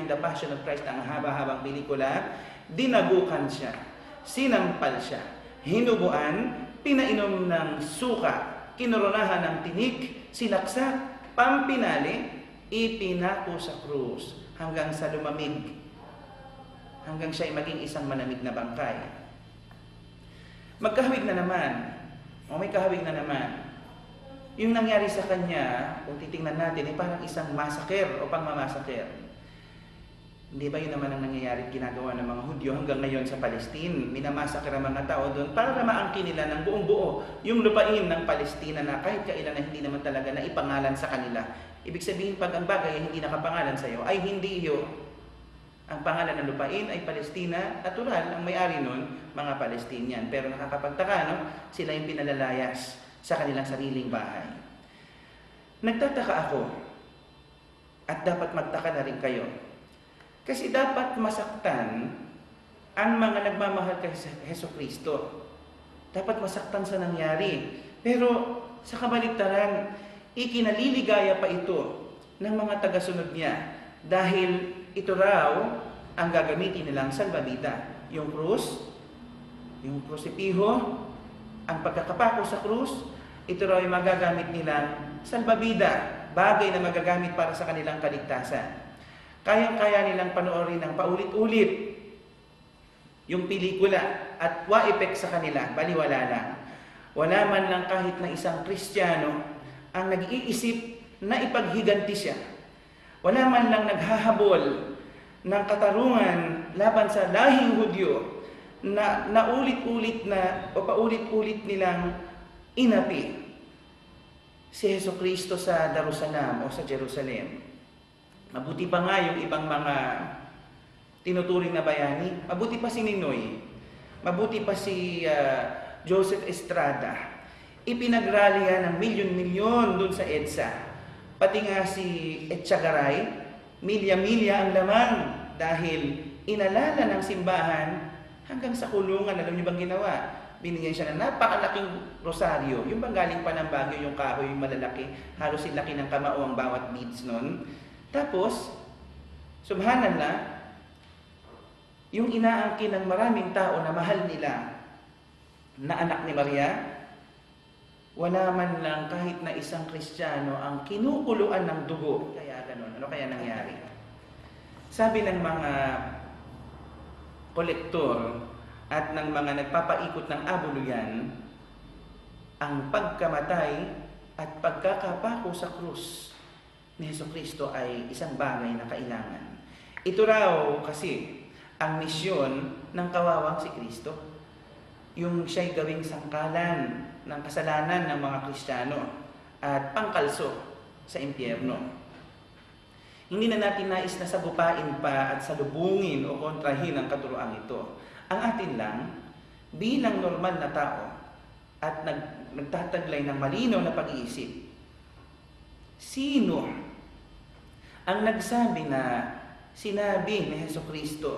nating The Passion of Christ, ang haba-habang pelikula, dinagukan siya, sinampal siya, hinuguan, pinainom ng suka, kinoronahan ng tinik, sinaksak, pampinali, ipinako sa krus hanggang sa lumamig, hanggang siya ay maging isang malamig na bangkay. Magkahawig na naman, may kahawig na naman. Yung nangyari sa kanya, kung titingnan natin, ay parang isang massacre o pangmamassacre. Hindi ba yun naman ang nangyayari at ginagawa ng mga Hudyo hanggang ngayon sa Palestine? Minamasakre ang mga tao doon para maangkin nila ng buong buo yung lupain ng Palestina na kahit kailan na hindi naman talaga na ipangalan sa kanila. Ibig sabihin, pag ang bagay ay hindi nakapangalan sa iyo, ay hindi yun. Ang pangalan ng lupain ay Palestina, natural, ang may-ari nun, mga Palestinian. Pero nakakapagtaka, no? Sila yung pinalalayas sa kanilang sariling bahay. Nagtataka ako, at dapat magtaka na rin kayo, kasi dapat masaktan ang mga nagmamahal kay Jesucristo. Dapat masaktan sa nangyari. Pero sa kabaligtaran, ikinaliligaya pa ito ng mga tagasunod niya dahil ito raw ang gagamitin nilang salbabida. Yung krus, yung krusipiho, ang pagkakapako sa krus, ito raw ay magagamit nilang salbabida, bagay na magagamit para sa kanilang kaligtasan. Kayang-kaya nilang panoorin ng paulit-ulit yung pelikula at wa-effect sa kanila, baliwala lang. Wala man lang kahit na isang Kristiyano ang nag-iisip na ipaghiganti siya. Wala man lang naghahabol ng katarungan laban sa lahing Hudyo na naulit-ulit na o paulit-ulit nilang inapi si Jesucristo sa Darussalam o sa Jerusalem. Mabuti pa nga yung ibang mga tinuturing na bayani. Mabuti pa si Ninoy. Mabuti pa si Joseph Estrada. Ipinagralya ng milyon-milyon dun sa EDSA. Pati nga si Etchagaray, milya-milya ang lamang dahil inalala ng simbahan hanggang sa kulungan. Alam niyo bang ginawa? Binigyan siya ng napakalaking rosaryo. Yung bang galing pa ng Baguio, yung kahoy, yung malalaki. Halos silaki ng kamao ang bawat beads nun. Tapos, subhanallah, yung inaangkin ng maraming tao na mahal nila na anak ni Maria, wala man lang kahit na isang Kristiyano ang kinukuluan ng dugo. Kaya ganun. Ano kaya nangyari? Sabi ng mga kolektor at ng mga nagpapaikot ng abuluyan, ang pagkamatay at pagkakapako sa krus ni Jesucristo ay isang bagay na kailangan. Ito raw kasi ang misyon ng kawawang si Kristo. Yung siya'y gawing sangkalan ng kasalanan ng mga Kristiyano at pangkalso sa impyerno. Hindi na natin nais na sagupain pa at salubungin o kontrahin ang katuroang ito. Ang atin lang, bilang normal na tao at nagtataglay ng malinaw na pag-iisip, sino ang nagsabi na sinabi ni Jesucristo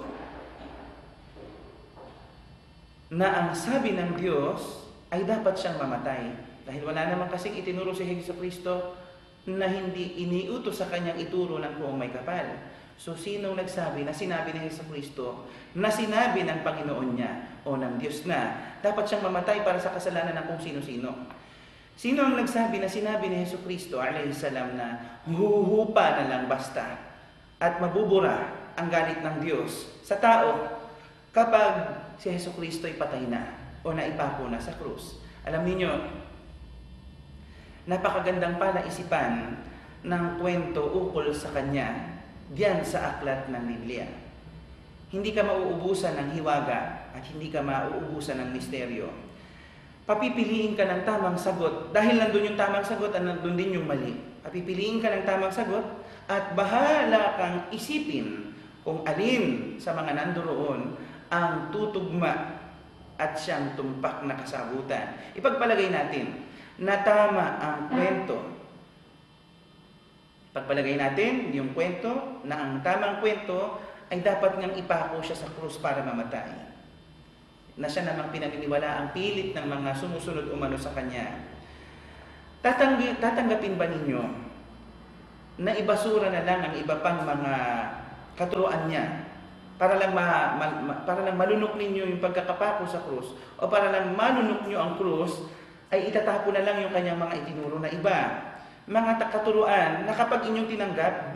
na ang sabi ng Diyos ay dapat siyang mamatay? Dahil wala naman kasing itinuro si Jesucristo na hindi iniutos sa kanyang ituro ng buong may kapal. So, sinong nagsabi na sinabi ni Jesucristo na sinabi ng Panginoon niya o ng Diyos na dapat siyang mamatay para sa kasalanan ng kung sino-sino? Sino ang nagsabi na sinabi ni Jesucristo alayhisalam na huhupa na lang basta at mabubura ang galit ng Diyos sa tao kapag si Jesucristo ay patay na o naipako na sa krus? Alam niyo, napakagandang palaisipan ng kwento ukol sa kanya diyan sa aklat ng Biblia. Hindi ka mauubusan ng hiwaga at hindi ka mauubusan ng misteryo. Papipiliin ka ng tamang sagot dahil nandun yung tamang sagot at nandun din yung mali. Papipiliin ka ng tamang sagot at bahala kang isipin kung alin sa mga nandoon ang tutugma at siyang tumpak na kasagutan. Ipagpalagay natin na tama ang kwento. Pagpalagay natin yung kwento na ang tamang kwento ay dapat ngang ipako siya sa krus para mamatay. Na siya namang pinaniniwala ang pilit ng mga sumusunod umano sa kanya. Tatanggapin ba ninyo na ibasura na lang ang iba pang mga katuruan niya. Para lang para lang malunok ninyo yung pagkakapako sa krus, o para lang malunok nyo ang krus, ay itatapo na lang yung kanyang mga itinuro na iba. Mga katuruan na kapag inyong tinanggap,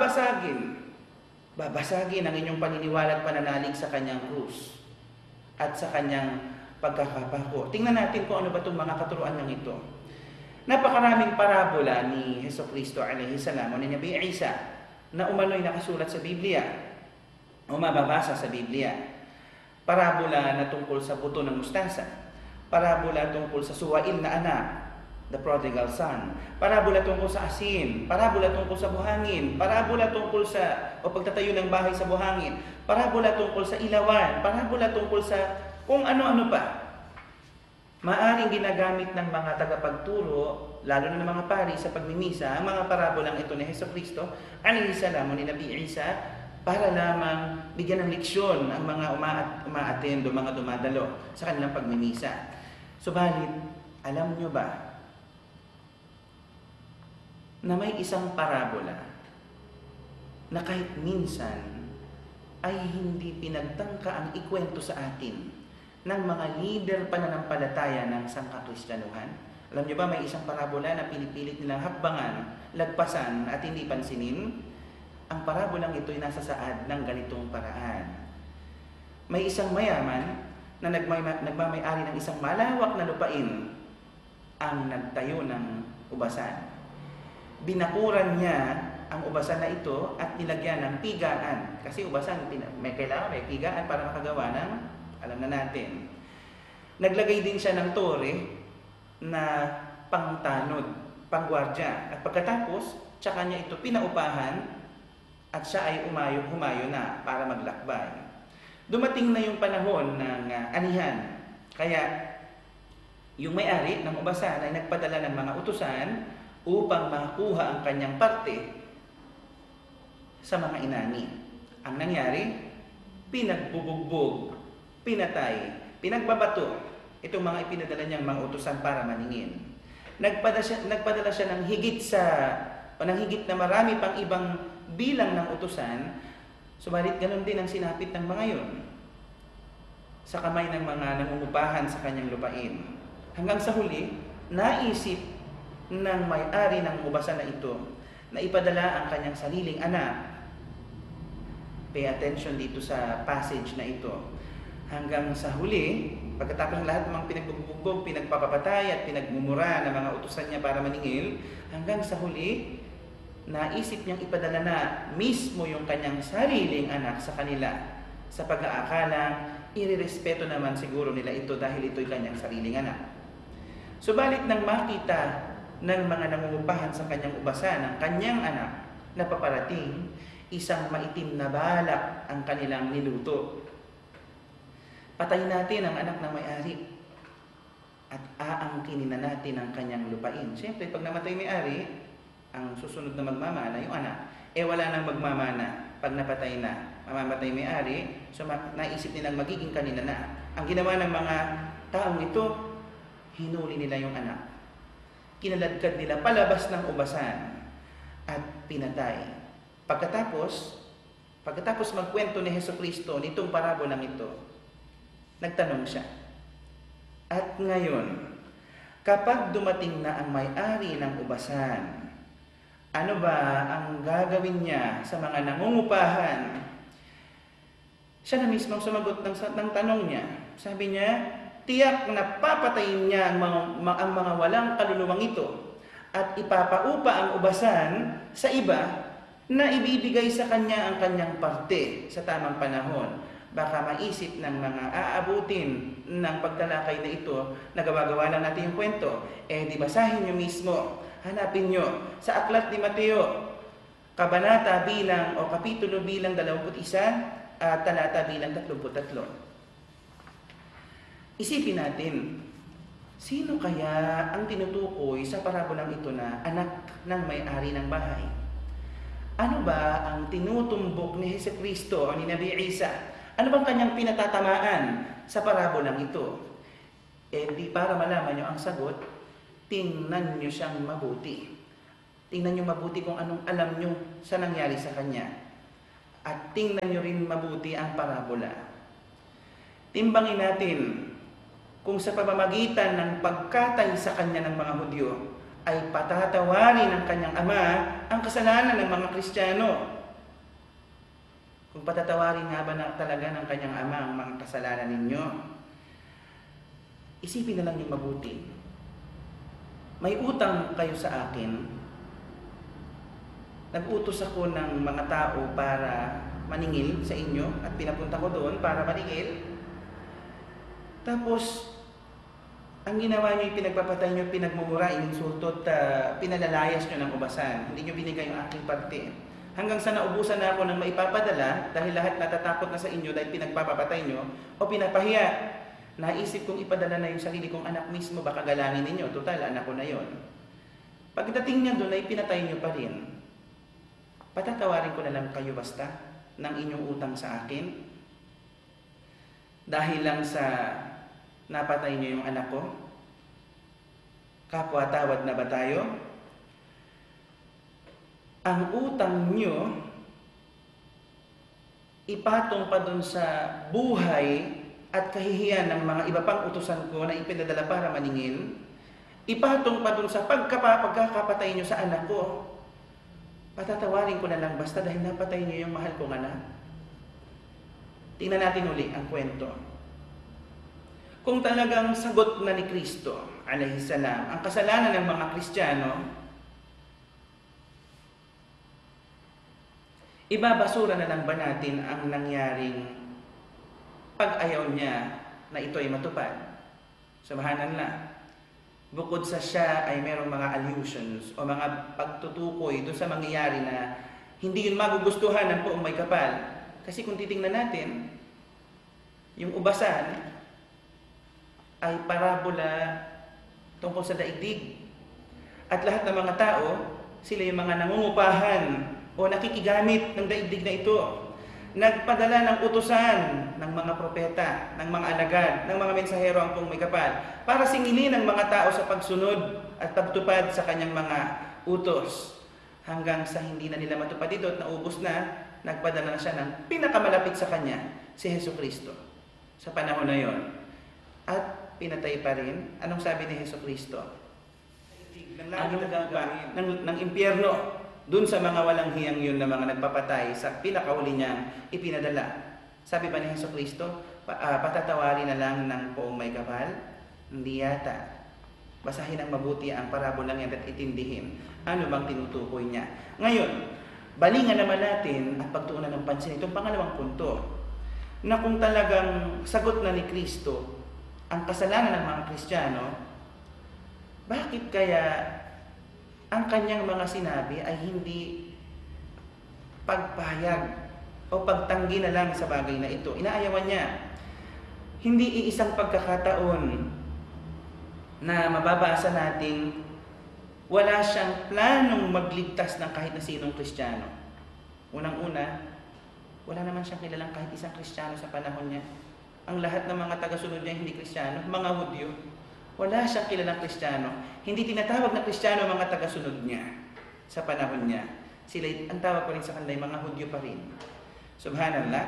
babasagin ang inyong paniniwala at pananalig sa kanyang krus at sa kanyang pagkakapako. Tingnan natin kung ano ba itong mga katuruan ng ito. Napakaraming parabola ni Jesucristo alayhi salam o ni Nabi Isa na umano'y nakasulat sa Biblia o mababasa sa Biblia. Parabola na tungkol sa buto ng mustasa, parabola tungkol sa suwail na anak, the prodigal son, parabola tungkol sa asin, parabola tungkol sa buhangin, parabola tungkol sa pagtatayo ng bahay sa buhangin, parabola tungkol sa ilawan, parabola tungkol sa kung ano-ano pa. Maaring ginagamit ng mga tagapagturo, lalo na ng mga pari sa pagmimisa, ang mga parabolang ito ni Jesucristo alayhi salam o ni Nabi Isa, para lamang bigyan ng leksyon ang mga umaattendo, mga dumadalo sa kanilang pagmimisa. Subalit, alam nyo ba na may isang parabola na kahit minsan ay hindi pinagtangka ang ikwento sa atin ng mga leader pananampalataya ng sangkakristyanuhan? Alam nyo ba, may isang parabola na pinipilit nilang hakbangan, lagpasan at hindi pansinin? Ang parabolang ito ay nasa saad ng ganitong paraan. May isang mayaman na nagmamay-ari ng isang malawak na lupain ang nagtayo ng ubasan. Binakuran niya ang ubasan na ito at nilagyan ng pigaan. Kasi ubasan, may kailangan may pigaan para makagawa ng, alam na natin. Naglagay din siya ng tore na pangtanod, panggwardya. At pagkatapos, tsaka niya ito pinaupahan at siya ay humayo na para maglakbay. Dumating na yung panahon ng anihan. Kaya yung may-ari ng ubasan ay nagpadala ng mga utusan upang makuha ang kanyang parte sa mga inani. Ang nangyari, pinagbubugbog, pinatay, pinagbabato itong mga ipinadala niyang mga utusan para maningin. Nagpadala siya ng higit na marami pang ibang bilang ng utusan, subalit ganun din ang sinapit ng mga yon sa kamay ng mga nangungupahan sa kanyang lupain. Hanggang sa huli, naisip ng may-ari ng ubasan na ito na ipadala ang kanyang sariling anak. Pay attention dito sa passage na ito. Hanggang sa huli, pagkatapos ng lahat ng mga pinagbubugbog, pinagpapapatay at pinagmumura ng mga utusan niya para maningil, hanggang sa huli, naisip niyang ipadala na mismo yung kanyang sariling anak sa kanila sa pag-aakalang irirespeto naman siguro nila ito dahil ito'y kanyang sariling anak. Subalit nang makita ng mga nangungupahan sa kanyang ubasan ang kanyang anak na paparating, isang maitim na balak ang kanilang niluto. Patayin natin ang anak ng may-ari at aangkinin na natin ang kanyang lupain. Siyempre, pag namatay may-ari, ang susunod na magmamana, yung anak, wala nang magmamana pag napatay na. Mamamatay may-ari, so naisip nilang magiging kanina na. Ang ginawa ng mga taong ito, hinuli nila yung anak. Kinaladkad nila palabas ng ubasan at pinatay. Pagkatapos magkwento ni Jesucristo nitong parabolang ito, nagtanong siya. At ngayon, kapag dumating na ang may-ari ng ubasan, ano ba ang gagawin niya sa mga nangungupahan? Siya na mismo sumagot ng tanong niya. Sabi niya, tiyak na papatayin niya ang mga walang kaluluwang ito at ipapaupa ang ubasan sa iba na ibibigay sa kanya ang kanyang parte sa tamang panahon. Baka maisip ng mga aabutin ng pagtalakay na ito, nagawa-gawa lang natin yung kwento. Di basahin niyo mismo. Hanapin nyo sa aklat ni Mateo, kabanata bilang o kapitulo bilang 21 at talata bilang 33. Isipin natin, sino kaya ang tinutukoy sa parabolang ito na anak ng may-ari ng bahay? Ano ba ang tinutumbok ni Jesucristo o ni Nabi Isa? Ano bang kanyang pinatatamaan sa parabolang ito? Di para malaman nyo ang sagot, tingnan nyo siyang mabuti. Tingnan nyo mabuti kung anong alam nyo sa nangyari sa kanya. At tingnan nyo rin mabuti ang parabola. Timbangin natin kung sa pamamagitan ng pagkatay sa kanya ng mga Hudyo ay patatawarin ng kanyang ama ang kasalanan ng mga Kristiyano. Kung patatawarin nga ba talaga ng kanyang ama ang mga kasalanan ninyo, isipin na lang yung mabuti. May utang kayo sa akin. Nag-utos ako ng mga tao para maningil sa inyo at pinapunta ko doon para maningil. Tapos, ang ginawa nyo, pinagpapatay nyo, pinagmumura, ininsulto at pinalalayas nyo ng ubasan. Hindi nyo binigay yung aking parte. Hanggang sa naubusan na ako ng maipapadala dahil lahat natatakot na sa inyo dahil pinagpapatay nyo o pinapahiya. Naisip kong ipadala na yung sarili kong anak mismo, baka galangin ninyo. Total, anak ko na yon. Pagdating niya doon ay pinatay nyo pa rin. Patatawarin ko na lang kayo basta ng inyong utang sa akin. Dahil lang sa napatay niyo yung anak ko? Kapwa tawad na ba tayo? Ang utang niyo, ipatong pa dun sa buhay at kahihiyan ng mga iba pang utusan ko na ipinadala para maningil. Ipatong pa dun sa pagkakapatay niyo sa anak ko. Patatawarin ko na lang basta dahil napatay niyo yung mahal kong anak. Tingnan natin uli ang kwento. Kung talagang sagot na ni Kristo, alayhi salam, ang kasalanan ng mga Kristiyano, ibabasura na lang ba natin ang nangyaring pag-ayaw niya na ito ay matupad? Subhanallah. Bukod sa siya ay merong mga allusions o mga pagtutukoy doon sa mangyayari na hindi yun magugustuhan ng poong may kapal. Kasi kung titingnan natin, yung ubasan ay parabola tungkol sa daigdig. At lahat ng mga tao, sila yung mga nangungupahan o nakikigamit ng daigdig na ito. Nagpadala ng utusan ng mga propeta, ng mga alagad, ng mga mensahero ang pong may kapal para singilin ang mga tao sa pagsunod at pagtupad sa kanyang mga utos. Hanggang sa hindi na nila matupad ito at naubos na, nagpadala na siya ng pinakamalapit sa kanya, si Jesucristo. Sa panahon na yon. At pinatay pa rin. Anong sabi ni Jesucristo? Ng impyerno. Doon sa mga walang hiyang yun na mga nagpapatay sa pinakauli niyang ipinadala. Sabi pa ni Jesucristo, patatawarin na lang ng poong may kapal? Hindi yata. Basahin ang mabuti ang parabolang yan at itindihin. Ano bang tinutukoy niya? Ngayon, balingan naman natin at pagtuunan ng pansin itong pangalawang punto na kung talagang sagot na ni Kristo ang kasalanan ng mga Kristiyano, bakit kaya ang kanyang mga sinabi ay hindi pagpahayag o pagtanggi na lang sa bagay na ito? Inaayawan niya. Hindi iisang pagkakataon na mababasa nating wala siyang planong magligtas ng kahit na sinong Kristiyano. Unang-una, wala naman siyang kilalang kahit isang Kristiyano sa panahon niya. Ang lahat ng mga tagasunod niya hindi Kristiyano, mga Hudyo. Wala siyang kilalang Kristiyano. Hindi tinatawag na Kristiyano ang mga tagasunod niya sa panahon niya. Sila, ang tawag pa rin sa kanila, mga Hudyo pa rin. Subhanallah.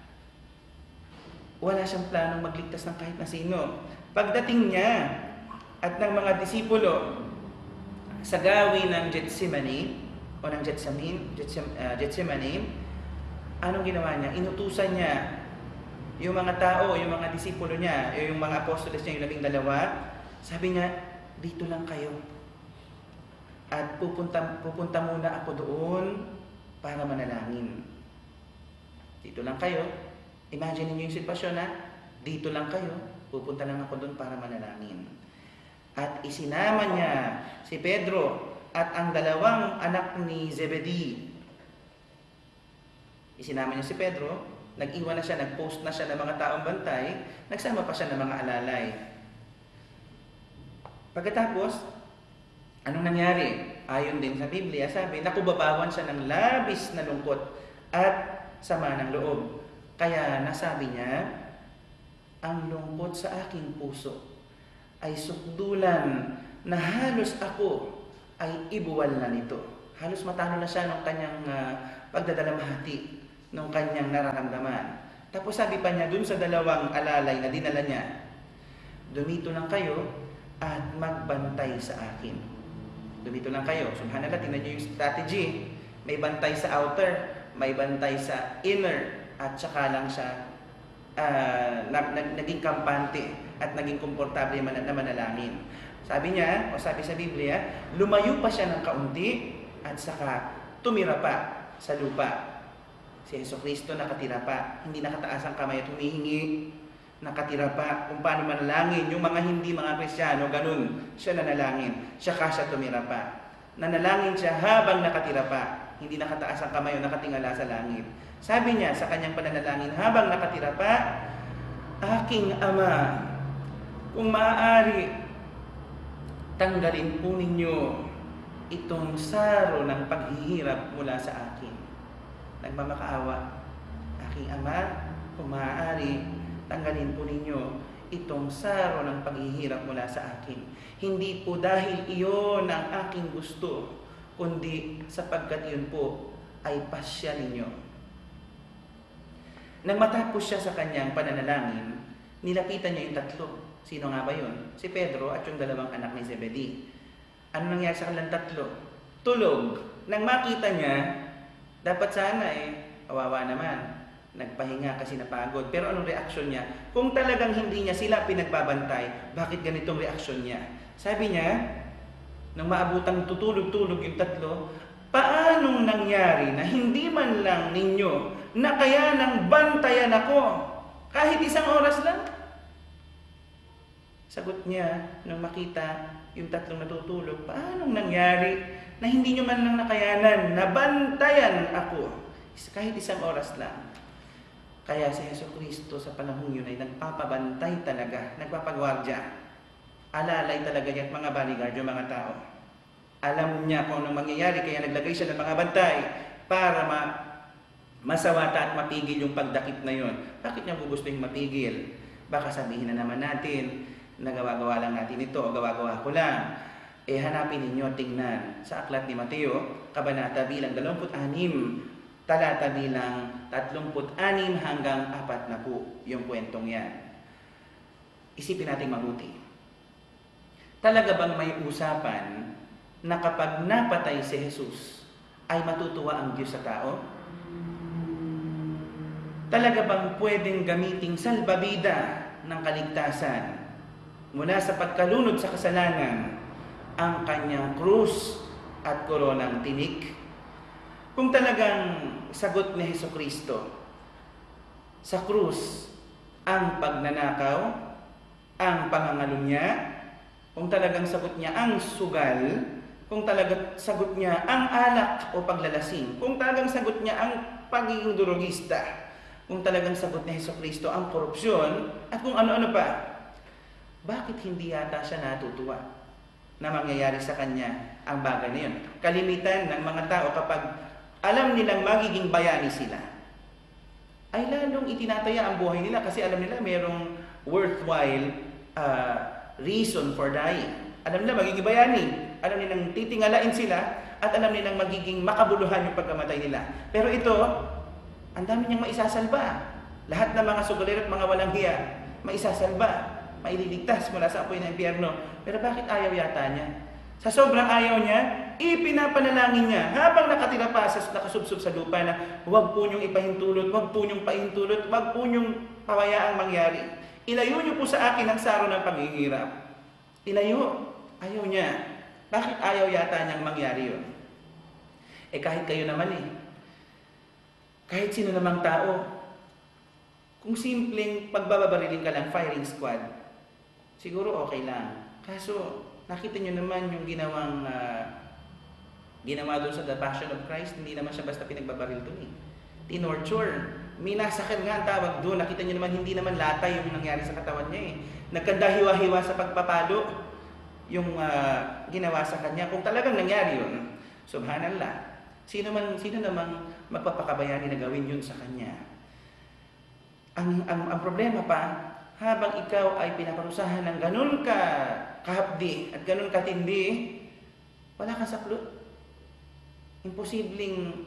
Wala siyang planong magligtas ng kahit na sino. Pagdating niya at ng mga disipulo sa gawin ng Gethsemane o ng Gethsemane, anong ginawa niya? Inutusan niya yung mga tao, yung mga disipulo niya, yung mga apostoles niya, yung 12, sabi niya, dito lang kayo. At pupunta muna ako doon para manalangin. Dito lang kayo. Imagine niyo yung sitwasyon na, dito lang kayo, pupunta lang ako doon para manalangin. At isinama niya si Pedro at ang 2 anak ni Zebedee. Isinama niya si Pedro, nag-iwan na siya, nag-post na siya ng mga taong bantay, nagsama pa siya ng mga alalay. Pagkatapos, anong nangyari? Ayon din sa Biblia, sabi, nakubabawan siya ng labis na lungkot at sama ng loob. Kaya nasabi niya, ang lungkot sa aking puso ay sukdulan na halos ako ay ibuwal na nito. Halos matalo na siya ng kanyang pagdadalamhati. ng kanyang nararamdaman. Tapos sabi pa niya dun sa dalawang alalay na dinala niya, dumito lang kayo at magbantay sa akin. Dumito lang kayo. Subhanallah, tingnan niyo yung strategy. May bantay sa outer, may bantay sa inner, at saka lang siya naging kampante at naging komportable na manalangin. Sabi niya, o sabi sa Biblia, lumayo pa siya ng kaunti at saka tumira pa sa lupa. Si Jesucristo nakatira pa, hindi nakataas ang kamay at humihingi, nakatira pa. Kung paano manalangin, yung mga hindi mga Kristiyano, ganun siya nanalangin, siya tumira pa. Nanalangin siya habang nakatira pa, hindi nakataas ang kamay o nakatingala sa langit. Sabi niya sa kanyang pananalangin, habang nakatira pa, aking Ama, kung maaari, tanggalin po ninyo itong saro ng paghihirap mula sa akin. Nagmamakaawa, aking Ama, kung maaari, tanggalin po ninyo itong saro ng paghihirap mula sa akin. Hindi po dahil iyon ang aking gusto, kundi sapagkat yun po ay pasya ninyo. Nang matapos siya sa kanyang pananalangin, nilapitan niya yung tatlo. Sino nga ba yun? Si Pedro at yung dalawang anak ni Zebedee. Ano nangyari sa kanilang tatlo? Tulog. Nang makita niya, dapat sana kawawa naman. Nagpahinga kasi napagod. Pero anong reaksyon niya? Kung talagang hindi niya sila pinagbabantay, bakit ganitong reaksyon niya? Sabi niya, nang maabutang tutulog-tulog yung tatlo, paanong nangyari na hindi man lang ninyo na kaya nang bantayan ako kahit isang oras lang? Sagot niya nang makita yung tatlong natutulog, paanong nangyari na hindi nyo man lang nakayanan na bantayan ako kahit isang oras lang? Kaya si Jesucristo sa panahon yun ay nagpapabantay talaga, nagpapagwardya. Alalay talaga niya at mga bodyguard yung mga tao. Alam niya kung anong mangyayari, kaya naglagay siya ng mga bantay para masawata at mapigil yung pagdakip na yun. Bakit niya gugustuhin mapigil? Baka sabihin na naman natin, nagawa-gawa lang natin ito o gawa-gawa ko lang. Hanapin ninyo, tingnan sa aklat ni Mateo, kabanata bilang 26, talata bilang 36 hanggang 40 yung kwentong yan. Isipin natin mabuti. Talaga bang may usapan na kapag napatay si Jesus, ay matutuwa ang Diyos sa tao? Talaga bang pwedeng gamiting salbabida ng kaligtasan mula sa pagkalunod sa kasalanan ang kanyang krus at koronang tinik? Kung talagang sagot ni Jesucristo sa krus ang pagnanakaw, ang pangangalunya, kung talagang sagot niya ang sugal, kung talagang sagot niya ang alak o paglalasing, kung talagang sagot niya ang pagiging durugista, kung talagang sagot ni Jesucristo ang korupsyon, at kung ano-ano pa, bakit hindi yata siya natutuwa na mangyayari sa kanya ang bagay na yun? Kalimitan ng mga tao kapag alam nilang magiging bayani sila, ay lalong itinataya ang buhay nila kasi alam nila mayroong worthwhile reason for dying. Alam nila magiging bayani, alam nilang titingalain sila, at alam nilang magiging makabuluhan yung pagkamatay nila. Pero ito, ang dami niyang maisasalba. Lahat ng mga sugalero at mga walang hiya, maisasalba, maililigtas mula sa apoy ng impyerno. Pero bakit ayaw yata niya? Sa sobrang ayaw niya, ipinapanalangin niya habang nakatira pa sa nakasubsob sa lupa na huwag po niyong ipahintulot, huwag po niyong pahintulot, huwag po niyong pawayaang mangyari. Ilayo niyo po sa akin ang saro ng paghihirap. Ilayo. Ayaw niya. Bakit ayaw yata niyang mangyari yun? Kahit kayo naman kahit sino namang tao, kung simpleng pagbababarilin ka lang, firing squad, siguro okay lang. Kaso, nakita nyo naman yung ginawa doon sa The Passion of Christ, hindi naman siya basta pinagbabaril doon Tinorture. Minasakal nga ang tawag doon. Nakita nyo naman, hindi naman latay yung nangyari sa katawan niya Nagkadahiwa-hiwa sa pagpapalo yung ginawa sa kanya. Kung talagang nangyari yun, subhanallah, sino namang magpapakabayani na gawin yun sa kanya? Ang problema pa, habang ikaw ay pinaparusahan ng ganun ka kahapdi at ganun katindi, wala kang saklot. Imposibleng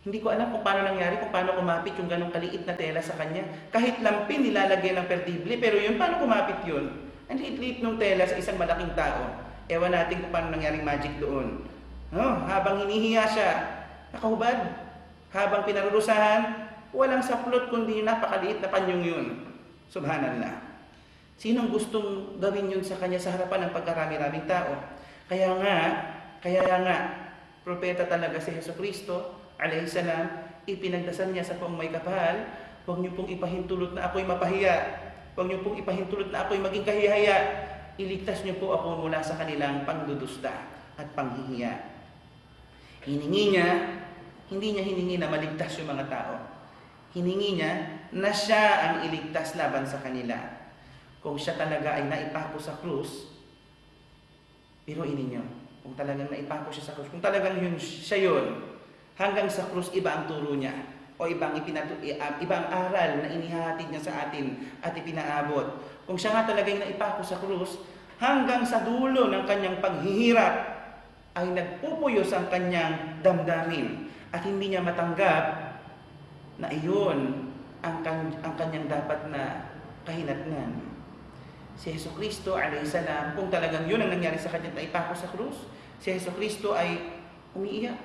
Hindi ko alam kung paano nangyari, kung paano kumapit yung ganong kaliit na tela sa kanya. Kahit lampin, nilalagyan ng perdible, pero yun, paano kumapit yun? Ang liit-liit ng tela sa isang malaking tao. Ewan natin kung paano nangyaring magic doon. Habang hinihiya siya, nakahubad. Habang pinarurusahan, walang saplot kundi napakaliit na panyong yun. Subhanallah. Sinong gustong gawin yun sa kanya sa harapan ng pagkarami-raming tao? Kaya nga, propeta talaga si Jesucristo, alayhi salam, ipinagdasal niya sa poong may kapal, huwag niyo pong ipahintulot na ako'y mapahiya. Huwag niyo pong ipahintulot na ako'y maging kahihaya. Iligtas niyo po ako mula sa kanilang pangdudusta at panghihiya. Hindi niya hiningi na maligtas yung mga tao. Hiningi niya na siya ang iligtas laban sa kanila. Kung siya talaga ay naipako sa krus, biruin ninyo, kung talagang naipako siya sa krus, kung talagang siya yun, hanggang sa krus iba ang turo niya o ibang aral na inihahatid niya sa atin at ipinaabot. Kung siya nga talagang naipako sa krus, hanggang sa dulo ng kanyang paghihirap ay nagpupuyos ang kanyang damdamin at hindi niya matanggap na iyon ang kanyang dapat na kahinatnan. Si Jesucristo alayhi salam, kung talagang yun ang nangyari sa kanya na ipako sa krus, si Jesucristo ay umiiyak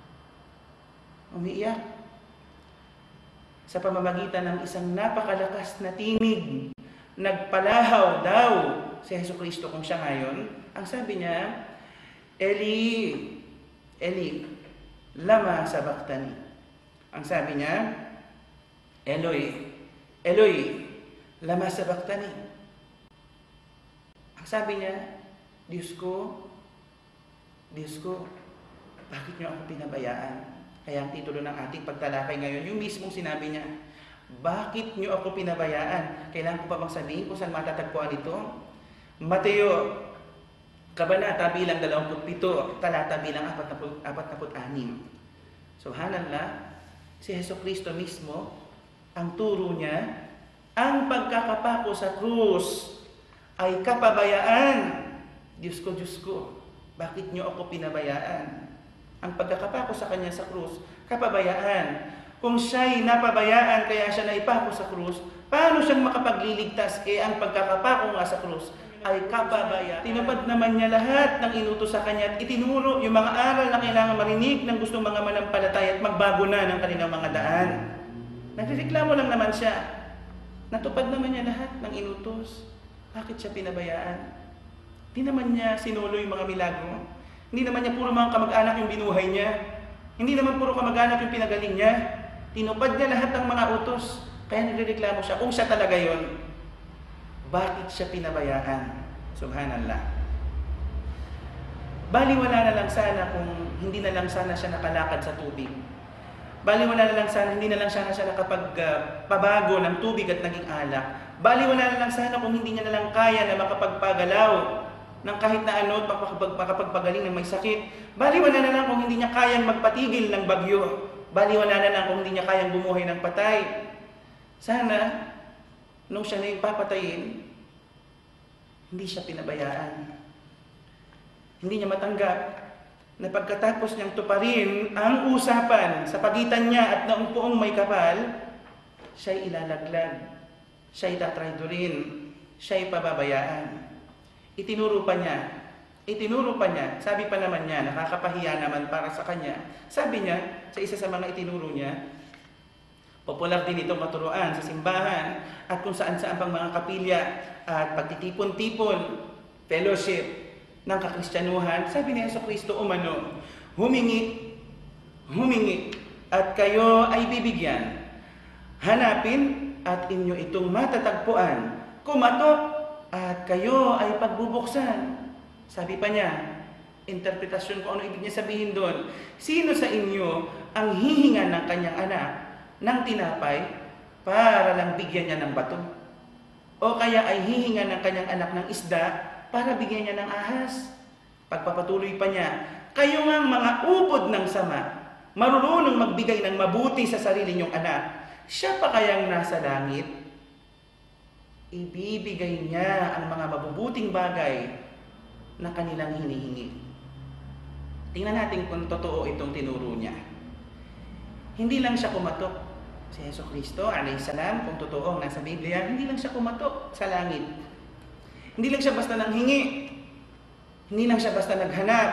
sa pamamagitan ng isang napakalakas na tinig. Nagpalahaw daw si Jesucristo kung siya ngayon. Ang sabi niya, Eli, Eli, lama sabachthani. Ang sabi niya, Eloi, Eloi, lama sabachthani. Ang sabi niya, Diyos ko, bakit niyo ako pinabayaan? Kaya ang titulo ng ating pagtalakay ngayon, yung mismong sinabi niya, bakit niyo ako pinabayaan? Kailangan ko pa bang sabihin kung saan matatagpuan ito? Mateo, Kabanata bilang 27, talata bilang 46. Subhanallah, si Jesucristo mismo, ang turo niya, ang pagkakapako sa krus ay kapabayaan. Diyos ko, bakit niyo ako pinabayaan? Ang pagkakapako sa kanya sa krus, kapabayaan. Kung siya'y napabayaan kaya siya naipako sa krus, paano siyang makapagliligtas? Ang pagkakapako nga sa krus ay kapabayaan. Tinupad naman niya lahat ng inutos sa kanya at itinuro yung mga aral na kailangan marinig ng gustong mga manampalataya at magbago na ng kanilang mga daan. Nagreklamo lang naman siya. Natupad naman niya lahat ng inutos. Bakit siya pinabayaan? Hindi naman niya sinulo yung mga milagro. Hindi naman niya puro mga kamag-anak yung binuhay niya. Hindi naman puro kamag-anak yung pinagaling niya. Tinupad niya lahat ng mga utos. Kaya nagreklamo siya. Kung siya talaga yon, bakit siya pinabayaan? Subhanallah. Baliwala na lang sana kung hindi na lang sana siya nakalakad sa tubig. Baliwala na lang sana, hindi na lang sana siya nakapagpabago ng tubig at naging alak. Baliwala na lang sana kung hindi niya na lang kaya na makapagpagalaw ng kahit na ano, makapagpagaling ng may sakit. Baliwala na lang kung hindi niya kayang magpatigil ng bagyo. Baliwala na lang kung hindi niya kayang bumuhay ng patay. Sana, nung siya na yung papatayin, hindi siya pinabayaan. Hindi niya matanggap na pagkatapos niyang tuparin ang usapan sa pagitan niya at ng poong may kapal, siya'y ilalaglag, siya'y tatraydurin, siya'y pababayaan. Itinuro pa niya, sabi pa naman niya, nakakapahiya naman para sa kanya. Sabi niya, sa isa sa mga itinuro niya, popular din itong maturuan sa simbahan at kung saan-saan pang mga kapilya at pagtitipon-tipon, fellowship ng kakristyanuhan. Sabi ni Jesucristo, umano, humingi at kayo ay bibigyan. Hanapin at inyo itong matatagpuan. Kumatok at kayo ay pagbubuksan. Sabi pa niya, interpretasyon kung ano ibig niya sabihin doon. Sino sa inyo ang hihinga ng kanyang anak ng tinapay para lang bigyan niya ng bato? O kaya ay hihinga ng kanyang anak ng isda para bigyan niya ng ahas? Pagpapatuloy pa niya, kayo ngang mga upod ng sama, marunong magbigay ng mabuti sa sarili niyong anak, siya pa kayang nasa langit? Ibibigay niya ang mga mabubuting bagay na kanilang hinihingi. Tingnan natin kung totoo itong tinuro niya. Hindi lang siya kumatok. Si Jesucristo, alayhisalam, kung totoo ang nasa Biblia, hindi lang siya kumatok sa langit. Hindi lang siya basta nanghingi. Hindi lang siya basta naghanap.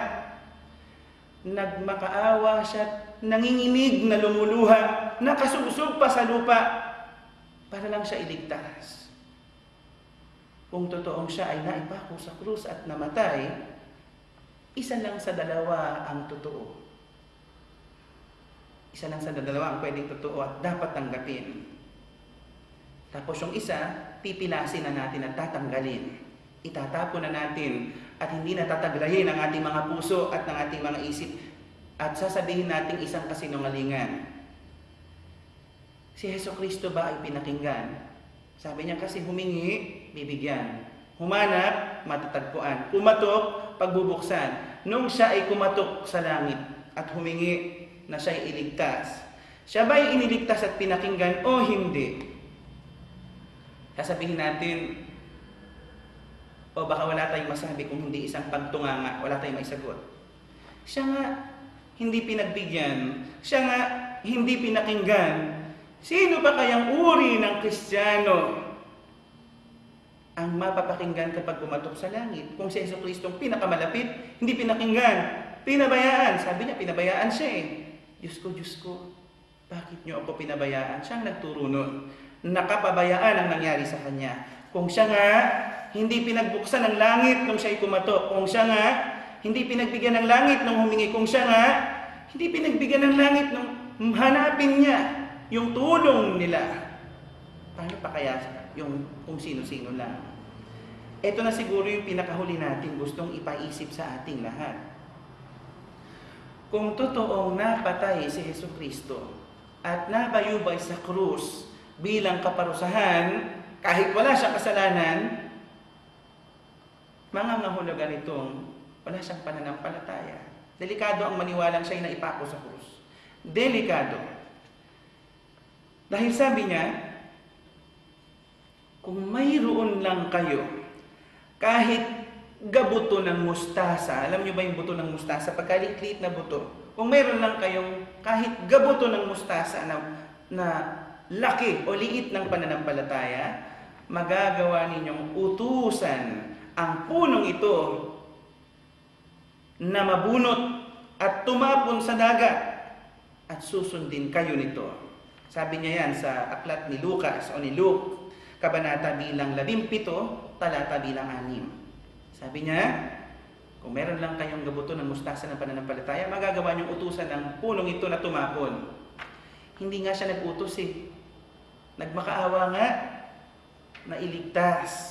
Nagmakaawa siya, nanginginig na lumuluha, nakasugsog pa sa lupa para lang siya iligtas. Kung totoong siya ay naipako sa krus at namatay, isa lang sa dalawa ang totoo. Isa lang sa dalawa ang pwedeng totoo at dapat tanggapin. Tapos yung isa, pipilasin na natin at tatanggalin. Itatapon na natin at hindi na tataglayin ang ating mga puso at ng ating mga isip at sasabihin natin isang kasinungalingan. Si Jesucristo ba ay pinakinggan? Sabi niya kasi humingi, bibigyan. Humanap, matatagpuan. Kumatok, pagbubuksan. Nung siya ay kumatok sa langit at humingi na siya ay iligtas, siya ba ay iniligtas at pinakinggan o hindi? Sasabihin natin, o baka wala tayong masabi kung hindi isang pagtunganga, wala tayong maisagot. Siya nga hindi pinagbigyan, siya nga hindi pinakinggan. Sino pa kayang uri ng Kristiyano ang mapapakinggan kapag kumatok sa langit? Kung si Jesucristo pinakamalapit, hindi pinakinggan, pinabayaan. Sabi niya, pinabayaan siya eh. Diyos ko, bakit niyo ako pinabayaan? Siyang nagturo nun. Nakapabayaan ang nangyari sa kanya. Kung siya nga hindi pinagbuksan ng langit nung siya'y kumatok, kung siya nga hindi pinagbigyan ng langit nung humingi, kung siya nga hindi pinagbigyan ng langit nung hanapin niya yung tulong nila, paano pa kaya yung kung sino-sino lang? Ito na siguro yung pinakahuli natin gustong ipaisip sa ating lahat. Kung totoong napatay si Jesucristo at nabayubay sa krus bilang kaparusahan, kahit wala siyang kasalanan, mangangahulugan itong wala siyang pananampalataya. Delikado ang maniwalang siya'y naipako sa krus. Delikado. Dahil sabi niya, kung mayroon lang kayo, kahit gabuto ng mustasa, alam niyo ba yung buto ng mustasa? Pagkaliit-liit na buto. Kung mayroon lang kayong kahit gabuto ng mustasa na laki o liit ng pananampalataya, magagawa ninyong utusan ang punong ito na mabunot at tumapon sa dagat at susundin kayo nito. Sabi niya yan sa aklat ni Lucas o ni Luke, kabanata bilang 17, talata bilang 6. Sabi niya, kung meron lang kayong gabuto ng mustasa ng pananampalataya, magagawa niyong utusan ng punong ito na tumapon. Hindi nga siya nag-utos eh. Nagmakaawa nga na iligtas.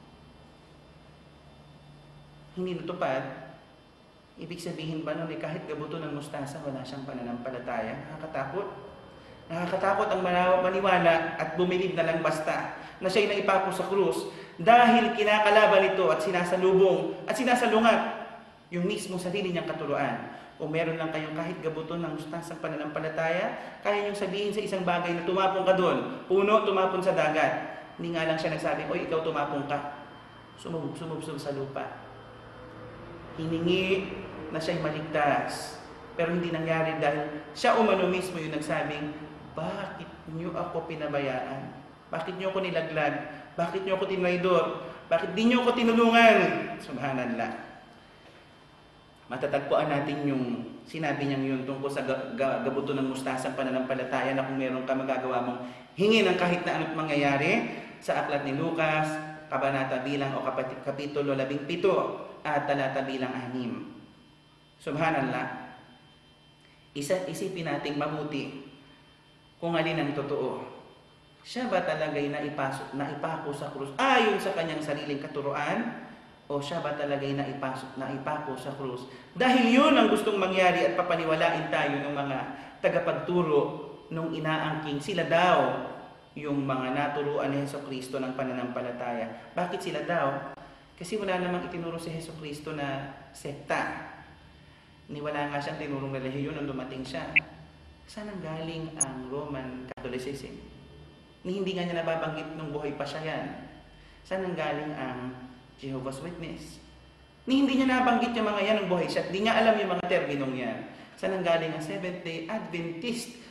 Hindi natupad. Ibig sabihin ba nun eh, kahit gabuto ng mustasa, wala siyang pananampalataya? Nakakatakot. Nakakatakot ang maniwala at bumilib na lang basta na siya'y naipako sa krus dahil kinakalaban ito at sinasalubong at sinasalungat yung mismo sarili niyang katuruan. Kung meron lang kayong kahit gabuton ng mustasang pananampalataya, kaya niyong sabihin sa isang bagay na tumapon ka doon, puno, tumapon sa dagat. Hindi nga lang siya nagsabi, oy, ikaw tumapon ka. Sumubsub sa lupa. Hiningi na siya'y maligtas. Pero hindi nangyari dahil siya umano mismo yung nagsabing, bakit niyo ako pinabayaan? Bakit niyo ako nilaglag? Bakit niyo ako tinaydor? Bakit di niyo ako tinulungan? Subhanallah. Matatagpuan natin yung sinabi niyang yun tungkol sa gabuto ng mustasang pananampalataya na kung meron ka magagawa mong hingi ng kahit na ano't mangyayari sa aklat ni Lucas, kabanata bilang o kapitulo 17 at talata bilang 6. Subhanallah. Isipin nating mabuti kung alin ang totoo. Siya ba talaga'y naipako sa krus ayon sa kanyang sariling katuruan? O siya ba talaga'y naipako sa krus dahil yun ang gustong mangyari at papaniwalain tayo ng mga tagapagturo nung inaangking sila daw yung mga naturuan ni Jesucristo ng pananampalataya? Bakit sila daw? Kasi wala namang itinuro si Jesucristo na sekta. Wala nga siyang tinurong relihiyon nung dumating siya. Saan ang galing ang Roman Catholicism? Hindi nga niya nababanggit nung buhay pa siya yan. Saan ang galing ang Jehovah's Witness? Hindi niya nabanggit yung mga yan nung buhay siya. Hindi niya alam yung mga terminong yan. Saan ang galing ang Seventh-day Adventist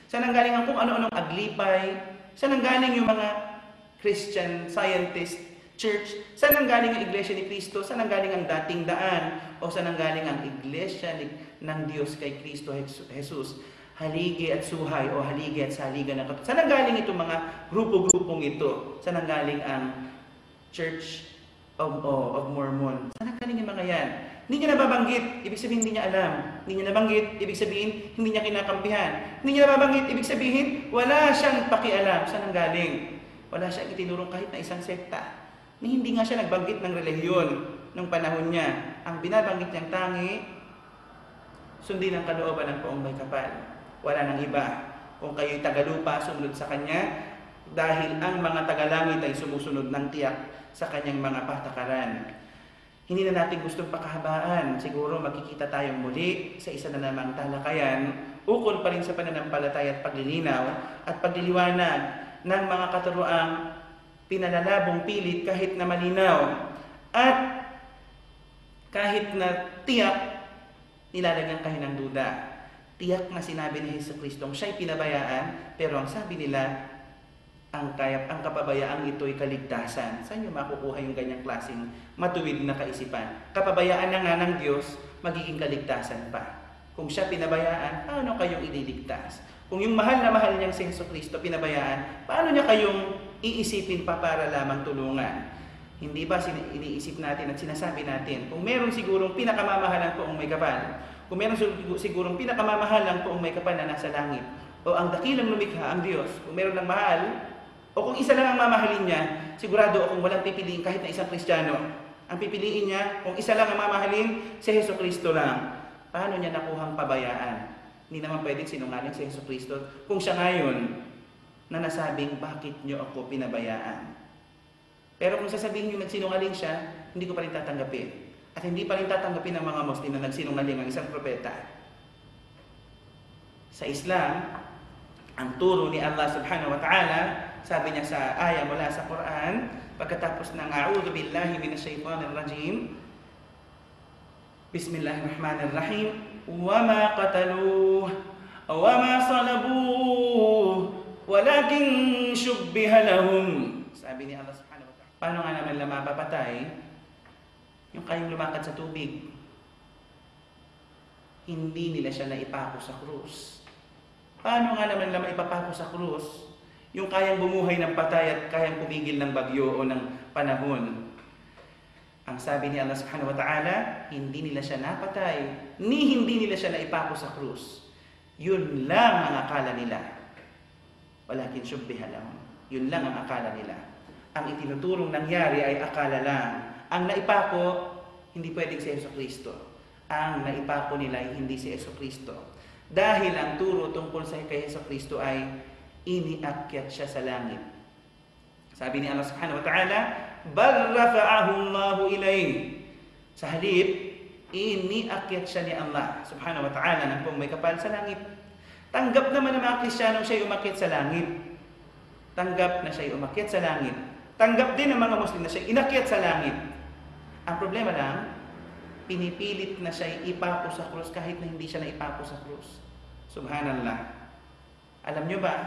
Saan nanggaling ang kung ano-anong aglipay? Saan nanggaling yung mga Christian Scientist Church? Saan nanggaling ang Iglesia ni Cristo? Saan nanggaling ang dating daan? O saan nanggaling ang Iglesia ng Diyos kay Cristo Jesus? Haligi at suhay o haligi at saligan ng Saan nanggaling itong mga grupo-grupong ito? Saan nanggaling ang Church of Mormon? Saan nanggaling yung mga yan? Hindi niya nababanggit, ibig sabihin hindi niya alam. Hindi niya nabanggit, ibig sabihin hindi niya kinakampihan. Hindi niya nababanggit, ibig sabihin wala siyang pakialam. Saan nanggaling? Wala siyang itinurong kahit na isang sekta. Hindi nga siya nagbanggit ng relihiyon nung panahon niya. Ang binabanggit niyang tangi, sundin ang kalooban ng poong may kapal. Wala nang iba. Kung kayo'y tagalupa, sumunod sa kanya, dahil ang mga tagalangit ay sumusunod ng tiyak sa kanyang mga patakaran. Hindi na natin gustong pakahabaan. Siguro magkikita tayong muli sa isa na namang talakayan, ukol pa rin sa pananampalataya at paglilinaw at pagliliwanag ng mga katuroang pinalalabong pilit kahit na malinaw at kahit na tiyak nilalagyan kayo ng duda. Tiyak na sinabi ni Jesucristo siya'y pinabayaan, pero ang sabi nila, ang kapabayaan ito'y kaligtasan. Saan nyo makukuha yung ganyang klaseng matuwid na kaisipan? Kapabayaan na nga ng Diyos, magiging kaligtasan pa. Kung siya pinabayaan, paano kayong ililigtas? Kung yung mahal na mahal niyang si Jesucristo pinabayaan, paano niya kayong iisipin pa para lamang tulungan? Hindi ba iniisip natin at sinasabi natin, kung meron sigurong pinakamamahalan poong may kapal, kung meron sigurong pinakamamahalan poong may kapal na nasa langit, o ang dakilang lumikha ang Diyos, kung meron ng mahal, o kung isa lang ang mamahalin niya, sigurado akong walang pipiliin kahit na isang Kristiyano. Ang pipiliin niya, kung isa lang ang mamahalin, si Jesucristo lang. Paano niya nakuhang pabayaan? Hindi naman pwedeng sinungaling si Jesucristo kung siya ngayon na nasabing, bakit niyo ako pinabayaan? Pero kung sasabihin niyo nagsinungaling siya, hindi ko pa rin tatanggapin. At hindi pa rin tatanggapin ng mga Muslim na nagsinungaling ang isang propeta. Sa Islam, ang turo ni Allah subhanahu wa ta'ala, sabi niya sa aya mula sa Quran, pagkatapos ng A'udhu billahi minasyaitanir rajim, Bismillahirrahmanirrahim, وَمَا قَتَلُوهُ وَمَا صَلَبُوهُ وَلَكِنْ شُبِّهَ لَهُمْ. Sabi ni Allah subhanahu wa ta'ala, paano nga naman lang mapapatay yung kayong lumakad sa tubig? Hindi nila siya naipako sa krus. Paano nga naman lang maipapako sa krus yung kayang bumuhay ng patay at kayang pumigil ng bagyo o ng panahon? Ang sabi ni Allah subhanahu wa ta'ala, hindi nila siya napatay, ni hindi nila siya naipako sa krus. Yun lang ang akala nila. Walakin syubbiha lahum. Yun lang ang akala nila. Ang itinuturong nangyari ay akala lang. Ang naipako, hindi pwedeng si Jesucristo. Ang naipako nila ay hindi si Jesucristo. Dahil ang turo tungkol sa kay Jesucristo ay iniakyat siya sa langit. Sabi ni Allah subhanahu wa ta'ala, bal rafa'ahu Allahu ilayhi. Sa halip, iniakyat siya ni Allah subhanahu wa ta'ala ng kung may kapal sa langit. Tanggap naman ng mga Kristiyanong siya'y umakyat sa langit. Tanggap na siya'y umakyat sa langit. Tanggap din ng mga Muslim na siya'y inakyat sa langit. Ang problema lang, pinipilit na siya'y ipako sa krus kahit na hindi siya na ipako sa krus. Subhanallah. Alam nyo ba,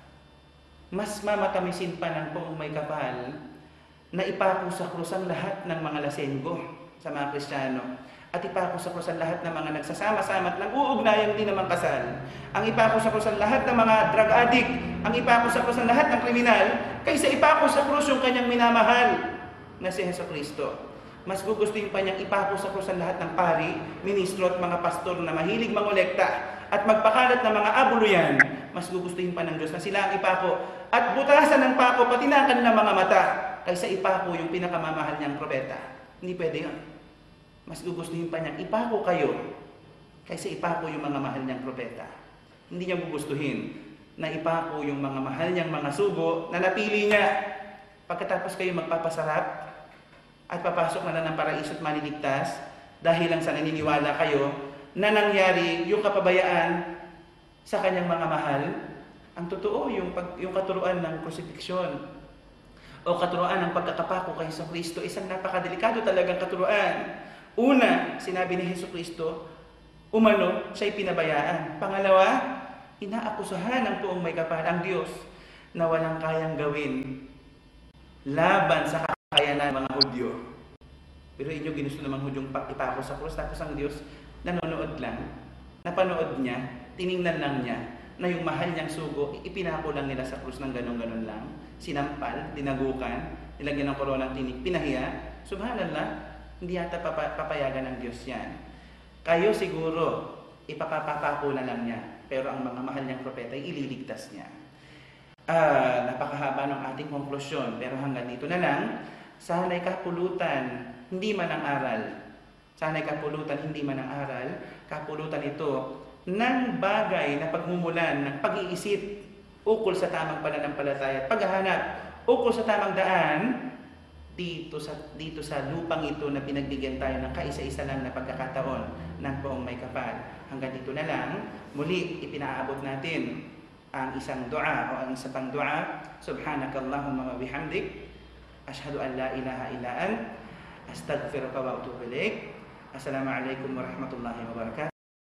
mas mamatamisin pa ng poong may kapal na ipako sa krus ang lahat ng mga lasenggo sa mga Kristiyano. At ipako sa krus ang lahat ng mga nagsasama-sama at nag-uugnayan din naman kasal. Ang ipako sa krus ang lahat ng mga drug addict. Ang ipako sa krus ang lahat ng kriminal. Kaysa ipako sa krus yung kanyang minamahal na si Jesucristo. Mas gugustuhin pa niyang ipako sa krus ang lahat ng pari, ministro at mga pastor na mahilig mangolekta at magpakalat ng mga abuluyan. Mas gugustuhin pa ng Diyos na sila ang ipako at butasan ng pako pati na kanilang mga mata kaysa ipako yung pinakamamahal niyang propeta. Hindi pwede yun. Mas gugustuhin pa niyang ipako kayo kaysa ipako yung mga mahal niyang propeta. Hindi niya gugustuhin na ipako yung mga mahal niyang mga sugo na napili niya. Pagkatapos kayo magpapasarap at papasok na lang ng paraiso at maliligtas dahil lang sa naniniwala kayo na nangyari yung kapabayaan sa kanyang mga mahal. Ang totoo, yung katuruan ng crucifixion o katuruan ng pagkakapako kay Jesucristo, isang napakadelikado talagang katuruan. Una, sinabi ni Jesucristo, umano, siya'y pinabayaan. Pangalawa, inaakusahan ng poong may kapal ang Diyos na walang kayang gawin laban sa kakayanan ng mga Hudyo. Pero inyo ginusto namang Hudyong ipako sa krus, tapos ang Diyos nanonood lang, napanood niya, tiningnan lang niya na yung mahal niyang sugo, ipinako lang nila sa krus ng ganon-ganon lang, sinampal, dinagukan, nilagyan ng koronang tinik, pinahiya. Subhanallah, hindi yata papayagan ng Diyos yan. Kayo siguro, ipapapako na lang niya, pero ang mga mahal niyang propeta ay ililigtas niya. Napakahaba ng ating konklusyon, pero hanggang dito na lang. Sana'y kapulutan, hindi man ang aral. Sana'y kapulutan, hindi man ang aral. Kapulutan ito ng bagay na pagmumulan ng pag-iisip ukol sa tamang pananampalataya at paghahanap ukol sa tamang daan dito sa lupang ito na pinagbigyan tayo ng kaisa-isa lang na pagkakataon ng poong may kapal. Hanggang dito na lang. Muli ipinaabot natin ang isang dua o ang isa pang dua. Subhanakallahumma wa bihamdik, ashhadu an la ilaha illa ant, astaghfiruka wa atubu ilaik. Assalamualaikum warahmatullahi wabarakatuh.